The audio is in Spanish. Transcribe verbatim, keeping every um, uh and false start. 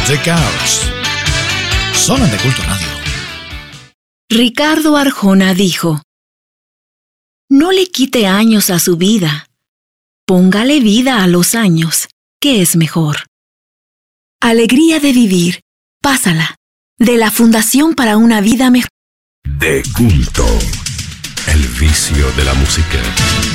The Cars. Solo en De Culto Radio. Ricardo Arjona dijo: no le quite años a su vida. Póngale vida a los años, que es mejor. Alegría de vivir. Pásala. De la Fundación para una Vida Mejor. De Culto. El vicio de la música.